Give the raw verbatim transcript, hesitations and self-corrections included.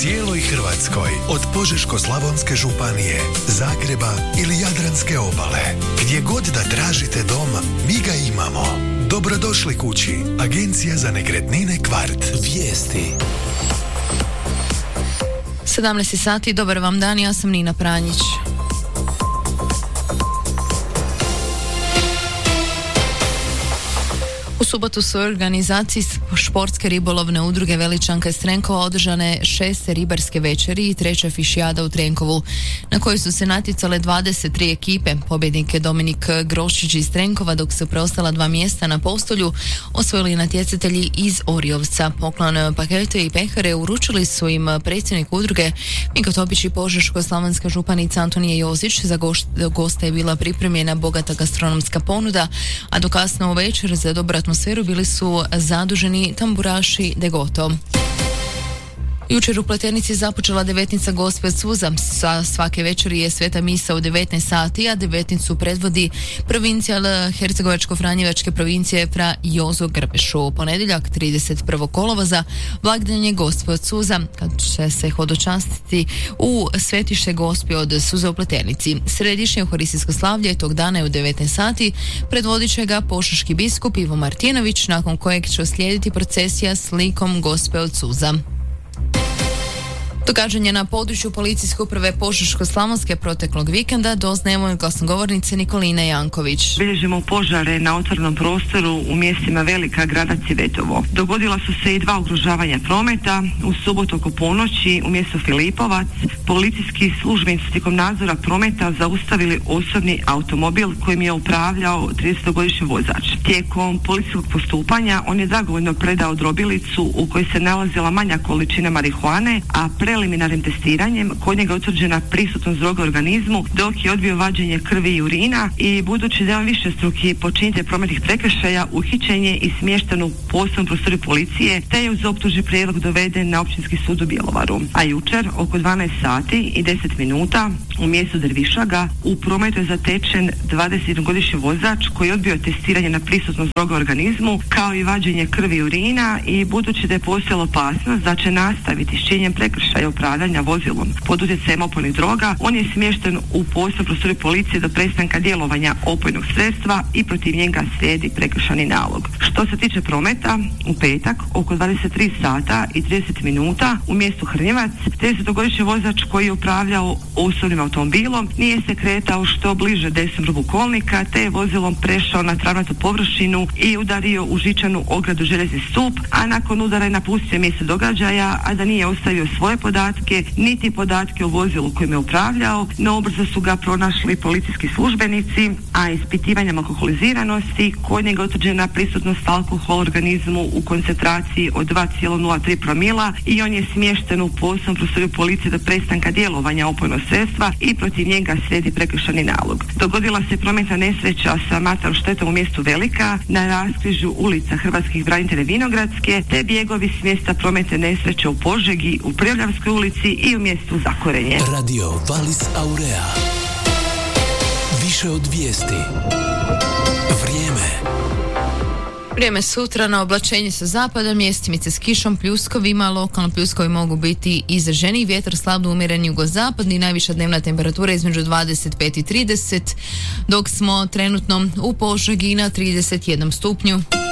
cijeloj Hrvatskoj, od Požeško-slavonske županije, Zagreba ili Jadranske obale. Gdje god da tražite dom, mi ga imamo. Dobrodošli kući. Agencija za nekretnine Kvart. Vijesti. sedamnaest sati, dobar vam dan, ja sam Nina Pranjić. U subotu su u organizaciji športske ribolovne udruge Veličanka iz Trenkova održane šeste ribarske večeri i treća fišijada u Trenkovu, na kojoj su se natjecale dvadeset tri ekipe. Pobjednik je Dominik Grošić iz Trenkova, dok se preostala dva mjesta na postolju osvojili natjecatelji iz Oriovca. Poklon pakete i pehare uručili su im predsjednik udruge Miko Topić i Požeško-slavonska županica Antonija Jozić. Za goste je bila pripremljena bogata gastronomska ponuda, a do kasno u večer za dobru atmosferu bili su zaduženi tamburaši Degoto. Jučer u Pleternici započela devetnica Gospe od Suza. Sa svake večeri je sveta misa u devetnaest sati, a devetnicu predvodi provincijal Hercegovačko-Franjevačke provincije fra Jozo Grbešu. U ponedjeljak trideset prvog kolovoza blagdan je Gospe od Suza, kad će se hodočastiti u svetište Gospe od Suza u Pleternici. Središnje euharistijsko slavlje tog dana je u devetnaest sati, predvodit će ga pošaški biskup Ivo Martinović, nakon kojeg će uslijediti procesija s likom Gospe od Suza. Događanje na području policijske uprave Požeško-slavonske proteklog vikenda doznajemo od glasnogovornice Nikoline Janković. Bilježimo požare na otvorenom prostoru u mjestima Velika Gradac i Vetovo. Dogodila su se i dva ugrožavanja prometa. U subotu oko ponoći u mjestu Filipovac policijski službenici tijekom nadzora prometa zaustavili osobni automobil kojim je upravljao tridesetogodišnji vozač. Tijekom policijskog postupanja on je dragovoljno predao drobilicu u kojoj se nalazila manja količina marihuane, a pre preliminarnim testiranjem kod njega je utvrđena prisutnost droge u organizmu, dok je odbio vađenje krvi i urina, i budući da je on višestruki počinitelj prometnih prekršaja, uhićen je i smješten u posebnom prostoru policije, te je uz optužni prijedlog doveden na Općinski sud u Bjelovaru. A jučer oko dvanaest sati i deset minuta u mjestu Drvišaga u prometu je zatečen dvadesetjednogodišnji vozač koji je odbio testiranje na prisutnost droge u organizmu, kao i vađenje krvi i urina, i budući da je postojala opasnost da će nastaviti s činjenjem prekršaja upravljanja vozilom pod utjecajem opojnih droga, on je smješten u posebnom prostoru policije do prestanka djelovanja opojnog sredstva i protiv njega slijedi prekršajni nalog. Što se tiče prometa, u petak oko dvadeset tri sata i trideset minuta u mjestu Hrnjevac tridesetogodišnji vozač koji je upravljao osobnim automobilom nije se kretao što bliže desnom rubu kolnika, te je vozilom prešao na travnatu površinu i udario u žičanu ogradu željezni stup, a nakon udara je napustio mjesto događaja, a da nije ostavio svoje podatke, niti podatke o vozilu kojim je upravljao. No ubrzo su ga pronašli policijski službenici, a ispitivanjem alkoholiziranosti kod njega utvrđena prisutnost alkohola u organizmu u koncentraciji od dva zarez nula tri promila i on je smješten u posebnom prostoru policije do prestanka djelovanja opojnog sredstva i protiv njega slijedi prekršajni nalog. Dogodila se prometna nesreća sa materijalnom štetom u mjestu Velika na raskrižju ulica Hrvatskih branitelja Vinogradske, te bjegovi s mjesta prometne nesreće u Požegi, u Prevljavskoj ulici i u mjestu Zakorenje. Radio Valis Aurea. Više od vijesti. Vrijeme. Vrijeme sutra na oblačenje sa zapada, mjestimice s kišom, pljuskovima, lokalno pljuskovi mogu biti izraženi, vjetar slabno umjeren jugozapadni, najviša dnevna temperatura između dvadeset pet i trideset, dok smo trenutno u Požegi na trideset jednom stupnju.